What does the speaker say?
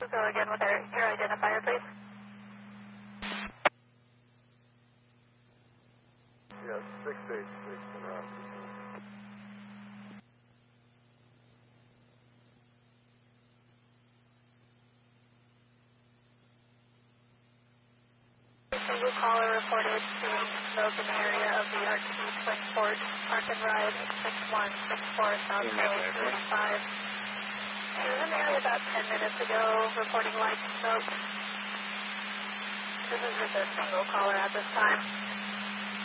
Go again with your identifier, please. Yes, 686 in route. Single caller reported seeing smoke in the area of the RTD Twin Port Park and Ride 6164 South Hill 35. She was in the area about 10 minutes ago reporting light smoke. This is just a single caller at this time.